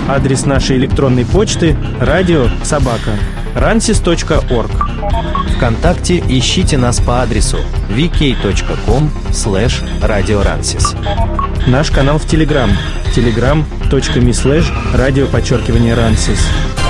Адрес нашей электронной почты radio@ransis.org. ВКонтакте ищите нас по адресу vk.com/radioransis. Наш канал в Telegram: telegram.me/radio_ransis.